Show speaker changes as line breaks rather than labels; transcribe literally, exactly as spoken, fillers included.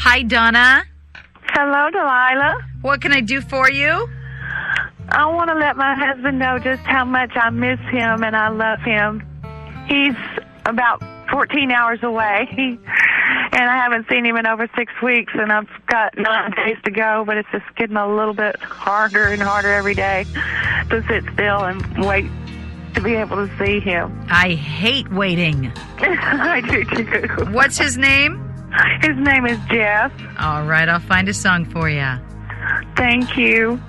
Hi, Donna.
Hello, Delilah.
What can I do for you?
I want to let my husband know just how much I miss him and I love him. He's about fourteen hours away, and I haven't seen him in over six weeks, and I've got nine days to go, but it's just getting a little bit harder and harder every day to sit still and wait to be able to see him.
I hate waiting.
I do, too.
What's his name?
His name is Jeff.
All right, I'll find a song for you.
Thank you.